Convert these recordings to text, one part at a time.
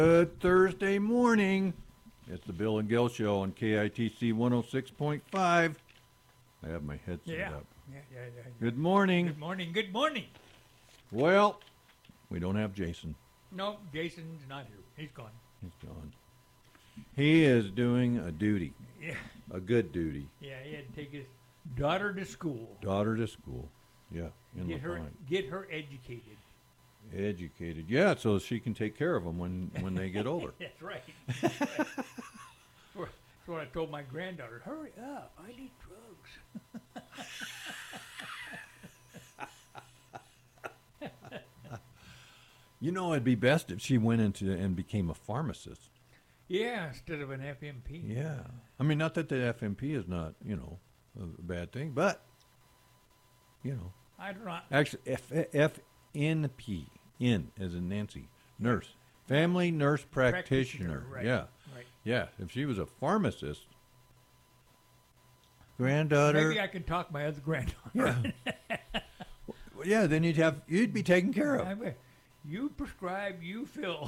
Good Thursday morning. It's the Bill and Gil Show on KITC 106.5. I have my headset up. Yeah. Good morning. Good morning. Well, we don't have Jason. No, Jason's not here. He's gone. He's gone. He is doing a duty. Yeah. A good duty. Yeah, he had to take his daughter to school. Daughter to school. Yeah. Get her educated. Educated. Yeah, so she can take care of them when they get older. That's right. That's what I told my granddaughter. Hurry up. I need drugs. You know, it'd be best if she went into and became a pharmacist. Yeah, instead of an FMP. Yeah. I mean, not that the FMP is not, a bad thing, but, I don't know. Actually, FNP, N as in Nancy, nurse, family nurse practitioner. Right. Yeah. Right. Yeah. If she was a pharmacist, granddaughter. Maybe I can talk my other granddaughter. Yeah. Yeah, then you'd be taken care of. You prescribe, you fill.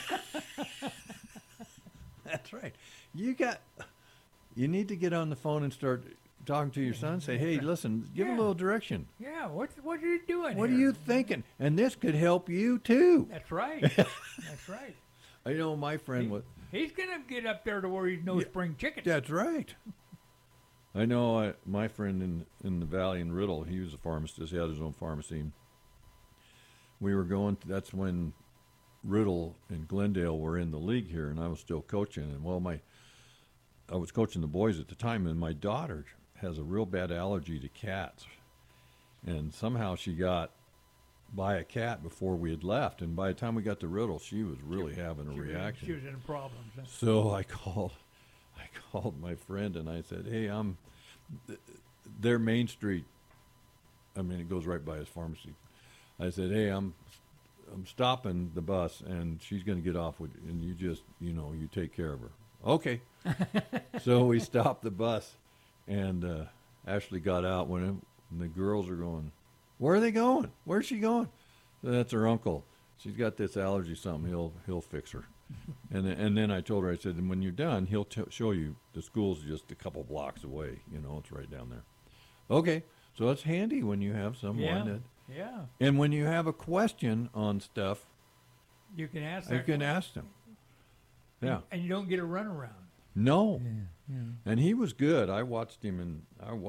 That's right. You need to get on the phone and start talking to your son. Say, hey, listen, give a little direction. Yeah, what are you doing What here? are you thinking? And this could help you too. That's right. That's right. I know my friend was. He's going to get up there to where he's no spring chicken. That's right. I know my friend in the valley in Riddle, he was a pharmacist. He had his own pharmacy. We were that's when Riddle and Glendale were in the league here, and I was still coaching. And I was coaching the boys at the time, and my daughter has a real bad allergy to cats. And somehow she got by a cat before we had left, and by the time we got to Riddle, she was really having a reaction. She was in problems. Huh? So I called my friend and I said, hey, their Main Street, I mean, it goes right by his pharmacy. I said, hey, I'm stopping the bus and she's going to get off with, and you just, you take care of her. Okay. So we stopped the bus and Ashley got out and the girls are going, where are they going? Where's she going? That's her uncle. She's got this allergy something. He'll fix her. And then I told her, I said, and when you're done, he'll show you the school's just a couple blocks away. It's right down there. Okay. So it's handy when you have someone Yeah. And when you have a question on stuff, you can ask them. Yeah. And you don't get a runaround. No. Yeah. And he was good. I watched him.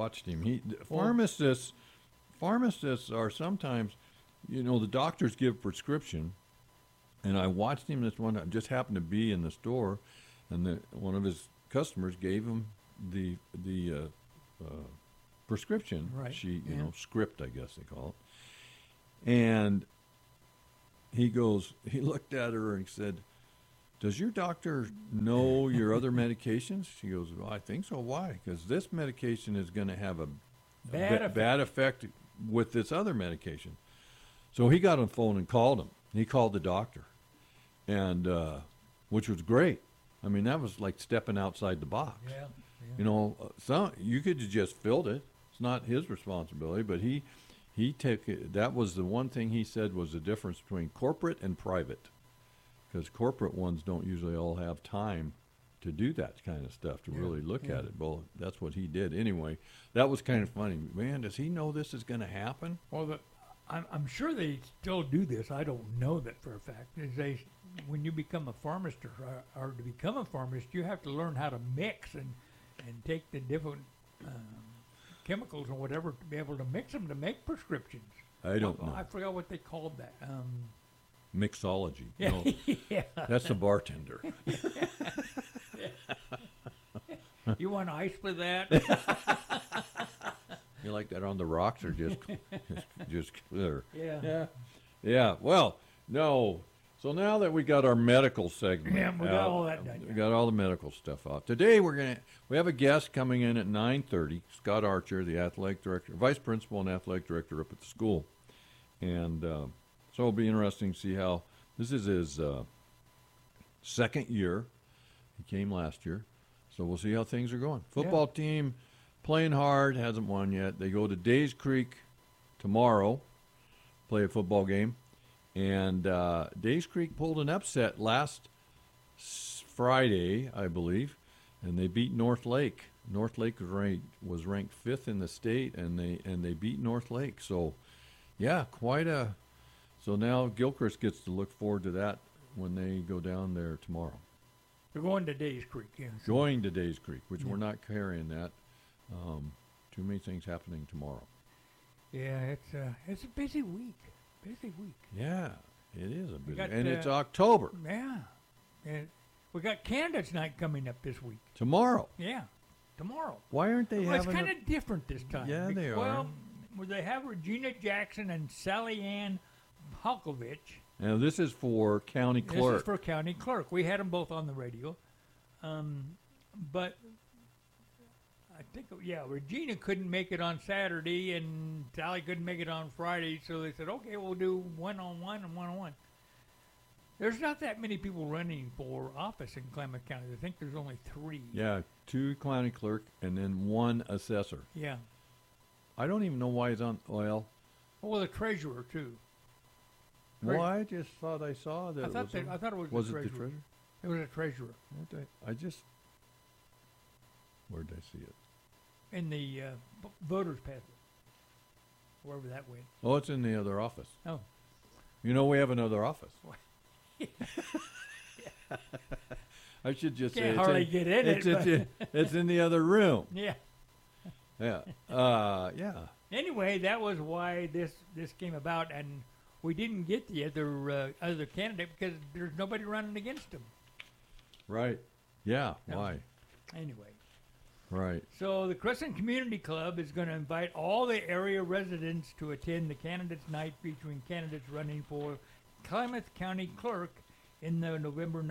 Pharmacists are sometimes, the doctors give prescription, and I watched him this one. I just happened to be in the store, and one of his customers gave him the prescription sheet, script, I guess they call it. And he looked at her and said, does your doctor know your other medications? She goes, well, I think so. Why? Because this medication is going to have a bad effect with this other medication. So he got on the phone and called him. He called the doctor, and which was great. I mean, that was like stepping outside the box. Yeah. You could have just filled it. It's not his responsibility, but he took it. That was the one thing he said was the difference between corporate and private, because corporate ones don't usually all have time to do that kind of stuff, to really look at it. Well, that's what he did. Anyway, that was kind of funny. Man, does he know this is going to happen? Well, I'm sure they still do this. I don't know that for a fact. When you become a pharmacist or to become a pharmacist, you have to learn how to mix and take the different chemicals or whatever to be able to mix them to make prescriptions. I don't know. I forgot what they called that. Mixology. Yeah. No, Yeah. that's a bartender. You want ice with that? You like that on the rocks or just clear? Yeah. Yeah. Well, no. So now that we got our medical segment, We got all that done. We got all the medical stuff out. Today we have a guest coming in at 9:30. Scott Archer, the athletic director, vice principal and athletic director up at the school, and so it'll be interesting to see how this is his second year. He came last year, so we'll see how things are going. Football team playing hard, hasn't won yet. They go to Days Creek tomorrow, play a football game. And Days Creek pulled an upset last Friday, I believe, and they beat North Lake. North Lake was ranked fifth in the state, and they beat North Lake. So, yeah, quite a. So now Gilchrist gets to look forward to that when they go down there tomorrow. They're going to Days Creek, yeah. Going to Days Creek, which Yeah. we're not carrying that. Too many things happening tomorrow. Yeah, it's a busy week. Busy week. Yeah, it is a bit, got, and it's October Yeah. And we got Candidates Night coming up this week. tomorrow. Yeah. Tomorrow. Why aren't they Well, it's having? kind of different this time. Yeah, they Well, are. where they have Regina Jackson and Sally Ann Halkovich. Now this is for county This clerk. is for county clerk. We had them both on the radio. But I think, Regina couldn't make it on Saturday and Sally couldn't make it on Friday. So they said, okay, we'll do one-on-one and one-on-one. There's not that many people running for office in Klamath County. I think there's only 3. Yeah, 2 county clerk and then 1 assessor. Yeah. I don't even know why he's on. Well, Well, the treasurer, too. well, I just thought I saw that. I thought it it was was the it the treasurer. treasurer? It was a treasurer I just. Where did I see it? in the voters' packet, wherever that went. Oh, it's in the other office. Oh, You know, we have another office. I should just say can't it's hardly in, get in it's, it. it's in the other room. Yeah. Yeah. Yeah. Anyway, that was why this came about, and we didn't get the other candidate because there's nobody running against him. Right. Yeah. No. Why? Anyway, Right. so the Crescent Community Club is going to invite all the area residents to attend the Candidates Night featuring candidates running for Klamath County Clerk in the November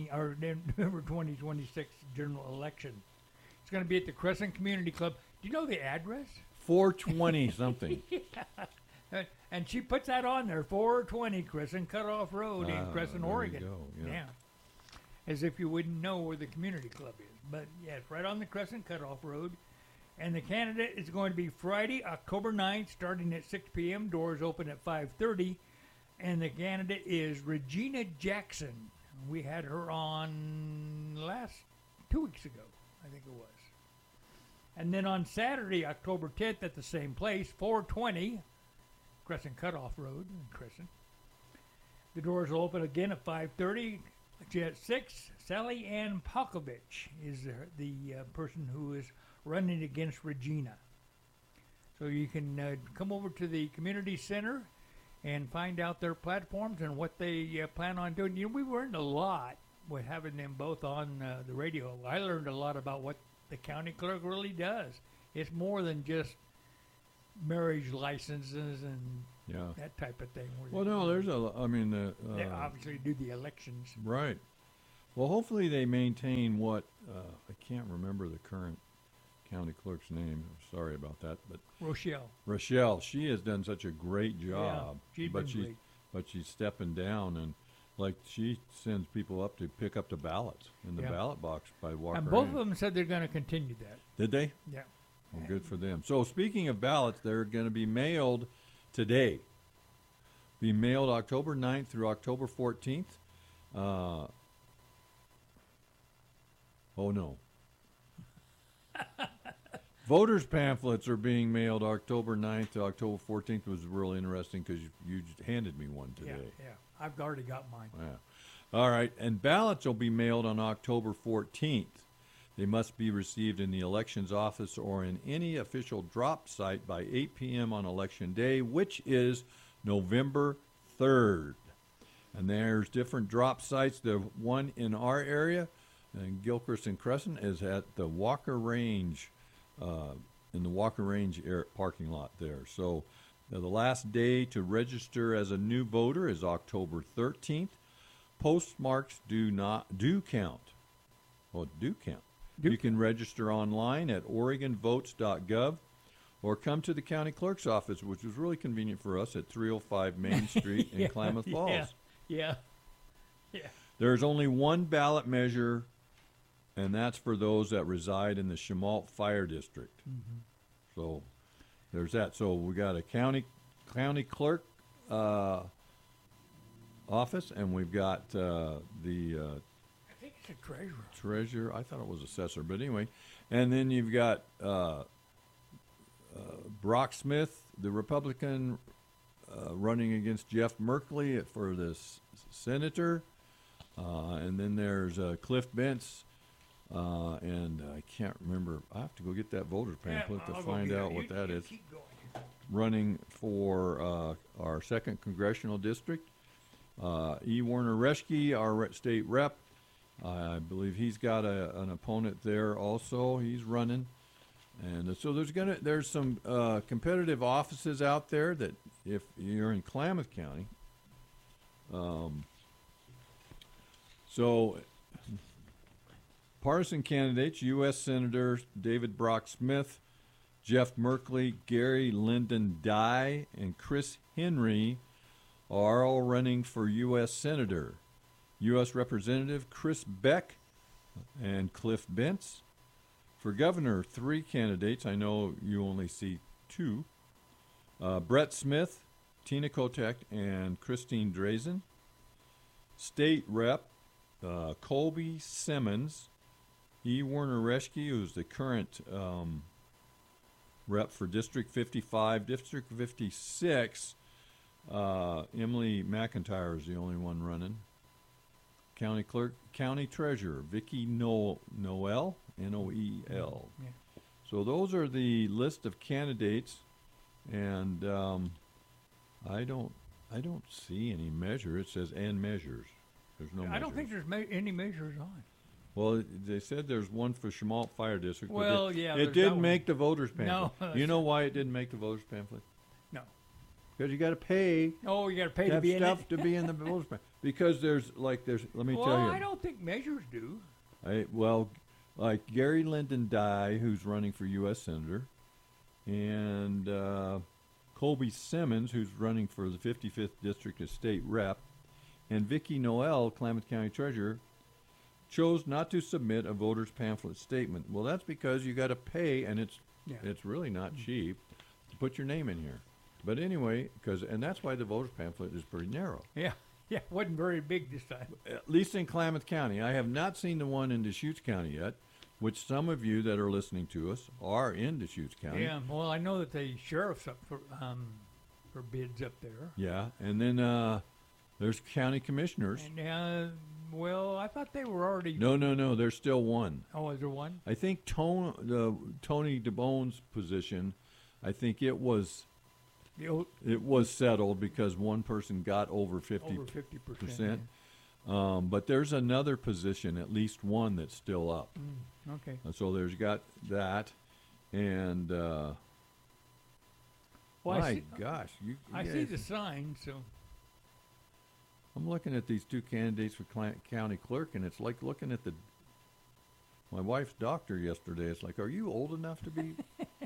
2026 general election. It's going to be at the Crescent Community Club. Do you know the address? 420 something. And she puts that on there, 420 Crescent Cutoff Road in Ah, Crescent, there you Oregon. go, yeah. As if you wouldn't know where the community club is. But yeah, it's right on the Crescent Cutoff Road. And the candidate is going to be Friday, October 9th, starting at 6 p.m. Doors open at 5:30. And the candidate is Regina Jackson. We had her on 2 weeks ago, I think it was. And then on Saturday, October 10th, at the same place, 420 Crescent Cutoff Road in Crescent. The doors will open again at 5:30. At 6, Sally Ann Palkovich is the person who is running against Regina. So you can come over to the community center and find out their platforms and what they plan on doing. You know, we learned a lot with having them both on the radio. I learned a lot about what the county clerk really does. It's more than just marriage licenses and Yeah. that type of thing. Well, no, there's They obviously do the elections. right. Well, hopefully they maintain what, I can't remember the current county clerk's name. Sorry about that. But Rochelle, she has done such a great job. she's but been she's, great. But she's stepping down, and like she sends people up to pick up the ballots in the Yeah. ballot box by Walker. And both Lane. of them said they're going to continue that. Did they? Yeah. Well, good for them. So speaking of ballots, they're going to be mailed today. Be mailed October 9th through October 14th. Oh, no. Voters' pamphlets are being mailed October 9th to October 14th. It was really interesting because you just handed me one today. Yeah. I've already got mine. Yeah. All right. And ballots will be mailed on October 14th. They must be received in the elections office or in any official drop site by 8 p.m. on Election Day, which is November 3rd. And there's different drop sites. The one in our area, in Gilchrist and Crescent, is at the Walker Range, in the Walker Range parking lot there. So the last day to register as a new voter is October 13th. Postmarks do count. Well, do count. You can register online at OregonVotes.gov or come to the county clerk's office, which is really convenient for us at 305 Main Street in Klamath Falls. Yeah. There's only one ballot measure, and that's for those that reside in the Chemalt Fire District. Mm-hmm. So there's that. So we got a county clerk office, and we've got I think It's a treasurer. Treasurer. I thought it was assessor, but anyway. And then you've got Brock Smith, the Republican, running against Jeff Merkley for the senator. And then there's Cliff Bentz. And I can't remember. I have to go get that voter's pamphlet I'll to go find get out it. what You that is. Keep going. Running for our 2nd Congressional District. E. Warner Reschke, our state rep. I believe he's got an opponent there also. He's running. And so there's some competitive offices out there that if you're in Klamath County. So partisan candidates, U.S. Senator David Brock Smith, Jeff Merkley, Gary Lyndon Dye, and Chris Henry are all running for U.S. Senator. U.S. Representative Chris Beck and Cliff Bentz. For governor, 3 candidates. I know you only see 2. Brett Smith, Tina Kotek, and Christine Drazen. State rep, Colby Simmons, E. Warner Reschke, who's the current rep for District 55. District 56, Emily McIntyre is the only one running. County clerk, county treasurer, Vicki Noel, Noel. Yeah. So those are the list of candidates, and I don't see any measure. It says and measures. There's no. I don't think there's any measures on. Well, they said there's one for Chemalt Fire District. Well, but yeah, it there's that didn't one. make the voters pamphlet. No, You know why it didn't make the voters pamphlet? No. Because you got to pay Oh, you got to pay to to have be in stuff it. to be in the voters pamphlet. Because there's. Let me Well, tell you. I don't think measures do. Like Gary Lyndon Dye, who's running for U.S. Senator, and Colby Simmons, who's running for the 55th District as State Rep, and Vicki Noel, Klamath County Treasurer, chose not to submit a voter's pamphlet statement. Well, that's because you got to pay, and it's really not cheap to put your name in here. But anyway, and that's why the voter's pamphlet is pretty narrow. Yeah, wasn't very big this time. At least in Klamath County. I have not seen the one in Deschutes County yet, which some of you that are listening to us are in Deschutes County. Yeah, well, I know that the sheriff's up for bids up there. Yeah, and then there's county commissioners. And well, I thought they were already. No, there's still one. Oh, is there one? I think Tony DeBone's position, I think it was settled because one person got over 50%. Over 50%. But there's another position, at least one, that's still up. Okay. So there's got that, and Well, my gosh, I see the sign, so. I'm looking at these 2 candidates for county clerk, and it's like looking at my wife's doctor yesterday. It's like, are you old enough to be?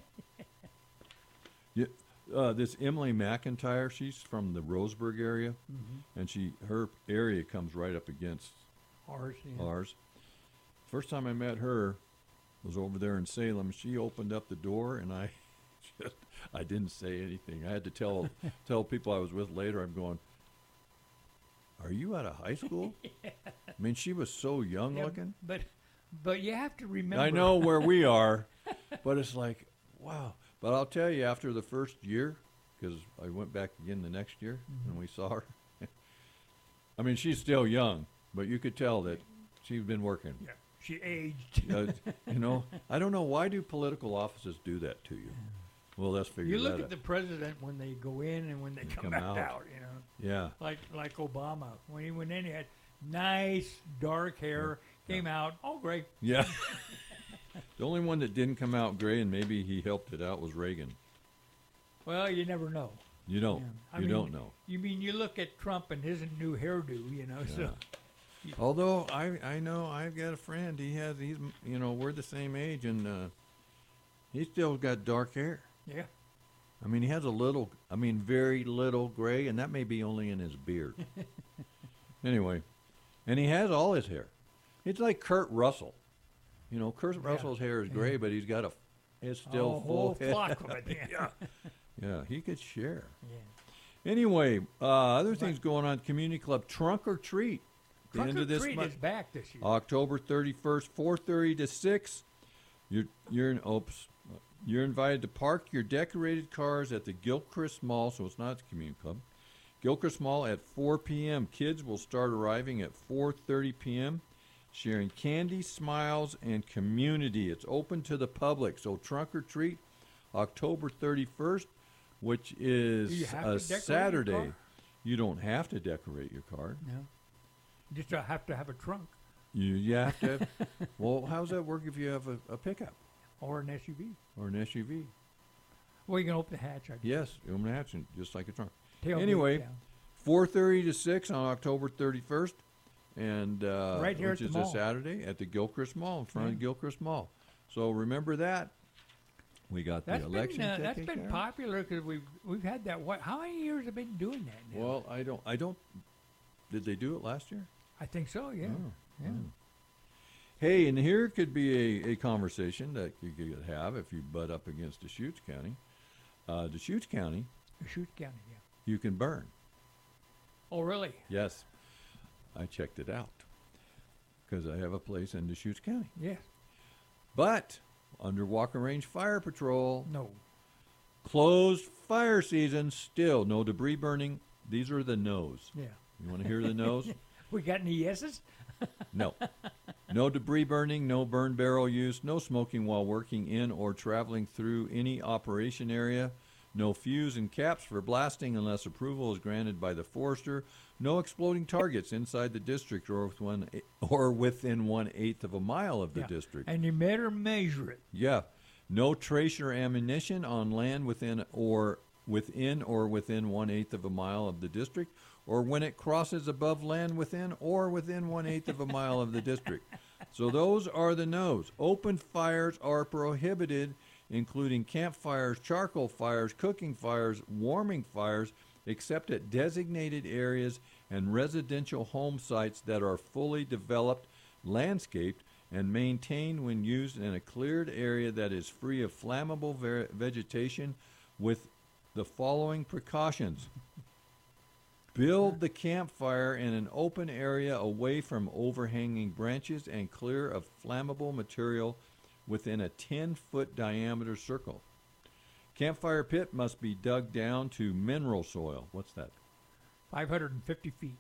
This Emily McIntyre, she's from the Roseburg area, and her area comes right up against ours. First time I met her was over there in Salem. She opened up the door, and I didn't say anything. I had to tell people I was with later. I'm going, are you out of high school? I mean, she was so young looking. But you have to remember. I know where we are, but it's like, wow. But I'll tell you, after the first year, because I went back again the next year and we saw her. I mean, she's still young, but you could tell that she's been working. Yeah, she aged. I don't know, why do political offices do that to you? Well, let's figure that out. You look at the president when they go in and when they come back out, Yeah. Like Obama. When he went in, he had nice dark hair, came out, all gray. Yeah. The only one that didn't come out gray, and maybe he helped it out, was Reagan. Well, you never know. You don't. Yeah. You don't know. You look at Trump and his new hairdo, so. Although I know I've got a friend. He's we're the same age, and he's still got dark hair. Yeah. I mean, he has very little gray, and that may be only in his beard. Anyway, and he has all his hair. It's like Kurt Russell. Kurt Russell's hair is gray, but he's got it's still full head. Flock of it. Yeah, he could share. Yeah. Anyway, other things going on. Community Club Trunk or Treat the Trunk end or of this treat month. is back this year. October 31st, 4:30 to 6. You're invited to park your decorated cars at the Gilchrist Mall, so it's not the community club. Gilchrist Mall at 4 p.m. Kids will start arriving at 4:30 p.m. sharing candy, smiles, and community. It's open to the public, so trunk or treat October 31st, which Do you is have to a decorate your Saturday. car? You don't have to decorate your car. No. You just have to have a trunk You have to have, well, how's that work if you have a pickup or an SUV. or an SUV? Well, you can open the hatch. I guess. Yes, open the hatch, just like a trunk. Tailgate Anyway, down. 4:30 to 6 on October 31st, and Right here which at is the a mall. Saturday at the Gilchrist Mall, in front of Yeah. Gilchrist Mall. So remember that. We got the election. That's taken been care of. popular because we've had that. What? How many years have been doing that now? Well, I don't. Did they do it last year? I think so. Yeah. Oh, Yeah. oh. Hey, and here could be a conversation that you could have if you butt up against Deschutes County. Deschutes County, Deschutes County. Yeah. you can burn. Oh, really? Yes, I checked it out because I have a place in Deschutes County. Yes. But under Walker Range Fire Patrol, No. closed fire season, still no debris burning. These are the no's. Yeah. You want to hear the no's? We got any yeses? No. No debris burning, no burn barrel use, no smoking while working in or traveling through any operation area, no fuse and caps for blasting unless approval is granted by the forester, no exploding targets inside the district or within 1/8 of a mile of the Yeah. district. And you better measure it. Yeah. No tracer ammunition on land within 1/8 of a mile of the district, or when it crosses above land within 1/8 of a mile of the district. So those are the no's. Open fires are prohibited, including campfires, charcoal fires, cooking fires, warming fires, except at designated areas and residential home sites that are fully developed, landscaped, and maintained when used in a cleared area that is free of flammable vegetation with the following precautions. Build the campfire in an open area away from overhanging branches and clear of flammable material within a 10-foot diameter circle. Campfire pit must be dug down to mineral soil. What's that? 550 feet.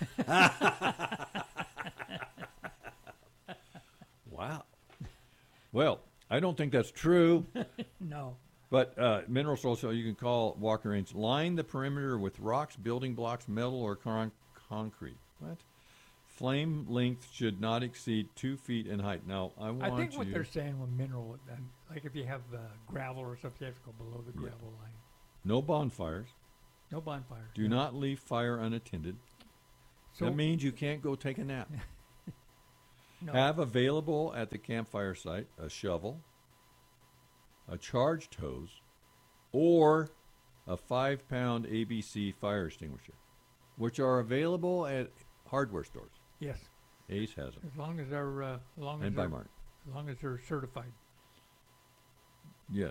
Wow. Well, I don't think that's true. No. But mineral soil, so you can call Walker Range. Line the perimeter with rocks, building blocks, metal, or concrete. What? Flame length should not exceed 2 feet in height. Now, I think what they're saying with mineral, like if you have gravel or something, you have to go below the Yeah. gravel line. No bonfires. No bonfires. Do not leave fire unattended. So, That means you can't go take a nap. no. Have available at the campfire site a shovel, a charged hose, or a 5-pound ABC fire extinguisher, which are available at hardware stores. Yes. Ace has them. As long as they're And by Martin. as long as they're certified. Yes.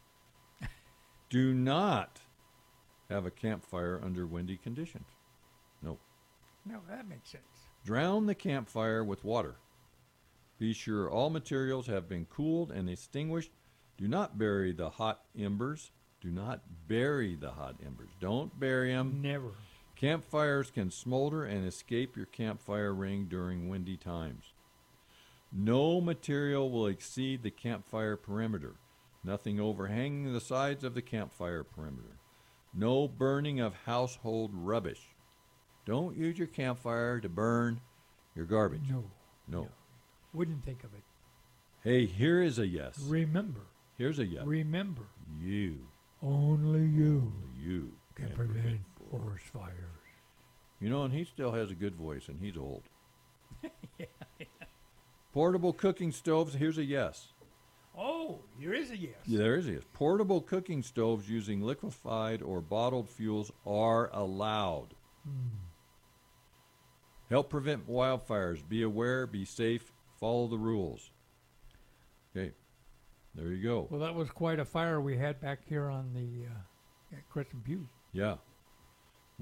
Do not have a campfire under windy conditions. Nope. No, that makes sense. Drown the campfire with water. Be sure all materials have been cooled and extinguished. Do not bury the hot embers. Do not bury the hot embers. Don't bury them. Never. Campfires can smolder and escape your campfire ring during windy times. No material will exceed the campfire perimeter. Nothing overhanging the sides of the campfire perimeter. No burning of household rubbish. Don't use your campfire to burn your garbage. No. Wouldn't think of it. Hey, here is a yes. Remember. Here's a yes. Remember. You. Only you You can prevent forest fires. You know, and he still has a good voice, and he's old. Portable cooking stoves, here's a yes. Oh, there is a yes. Yeah, there is a yes. Portable cooking stoves using liquefied or bottled fuels are allowed. Help prevent wildfires. Be aware, be safe, follow the rules. Okay, there you go. Well, that was quite a fire we had back here on the at Crescent View. Yeah.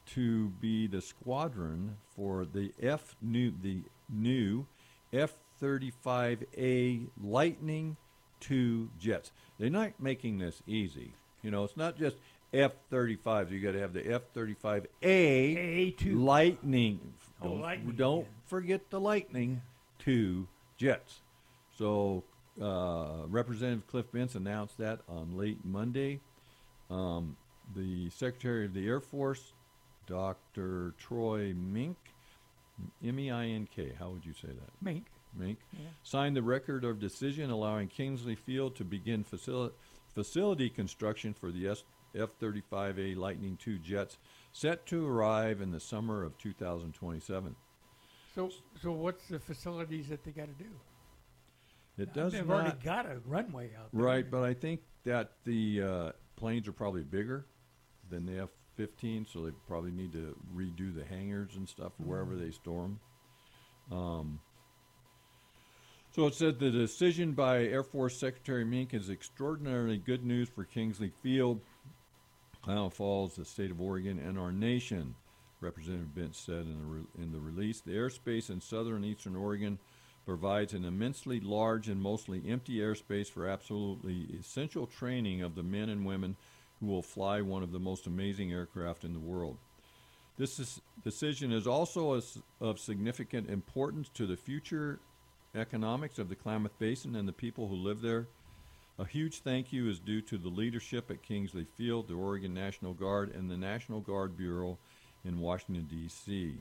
to be the squadron for the new F-35A Lightning II jets. They're not making this easy. You know, it's not just F-35s. You got to have the F-35A A2. Lightning. Oh, Lightning, Don't yeah. forget the Lightning II jets. So Representative Cliff Bentz announced that on late Monday. The Secretary of the Air Force, Dr. Troy Mink, M-E-I-N-K, how would you say that? Mink. Mink, Yeah. signed the record of decision allowing Kingsley Field to begin facility construction for the F-35A Lightning II jets, set to arrive in the summer of 2027. So what's the facilities that they got to do? It does They've not, already got a runway out there. right, but I think that the planes are probably bigger than the F-15, so they probably need to redo the hangars and stuff wherever they store them. So it said the decision by Air Force Secretary Mink is extraordinarily good news for Kingsley Field, Klamath Falls, the state of Oregon, and our nation, Representative Bentz said in the release. The airspace in southern and eastern Oregon provides an immensely large and mostly empty airspace for absolutely essential training of the men and women who will fly one of the most amazing aircraft in the world. This decision is also of significant importance to the future economics of the Klamath Basin and the people who live there. A huge thank you is due to the leadership at Kingsley Field, the Oregon National Guard, and the National Guard Bureau in Washington, D.C.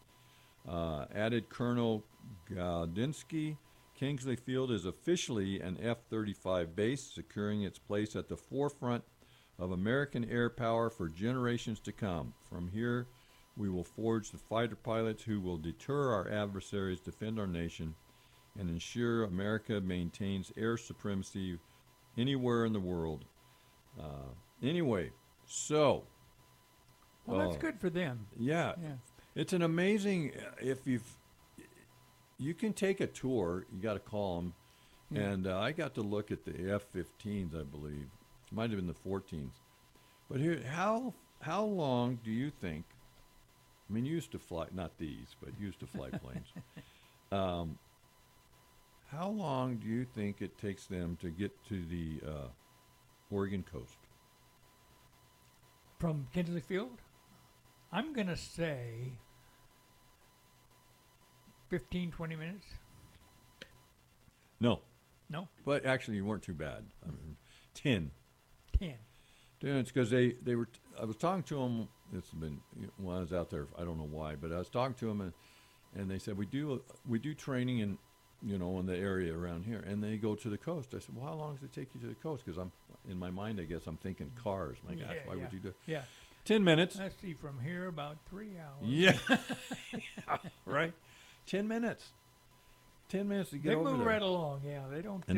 Added Colonel Gaudinsky, Kingsley Field is officially an F-35 base, securing its place at the forefront of American air power for generations to come. From here, we will forge the fighter pilots who will deter our adversaries, defend our nation, and ensure America maintains air supremacy anywhere in the world. Anyway, so. Well, that's good for them. Yeah. Yeah. It's an amazing, you can take a tour, you got to call them, and I got to look at the F-15s, I believe. It might have been the 14s. But here, how long do you think, I mean, you used to fly, not these, but you used to fly planes. How long do you think it takes them to get to the Oregon coast? From Kingsley Field, I'm going to say 15, 20 minutes. No, No, but actually you weren't too bad. I mean, 10. 10. Dude, it's because they were. I was talking to them. It's been when I was out there. I don't know why, but I was talking to them, and they said we do training in in the area around here, and they go to the coast. I said, well, how long does it take you to the coast? Because I'm in my mind, I guess I'm thinking cars. My gosh, why would you do? Yeah. 10 minutes. Let's see, from here about 3 hours. Yeah, right. 10 minutes. 10 minutes to get They over move there. right along. Yeah, they don't. And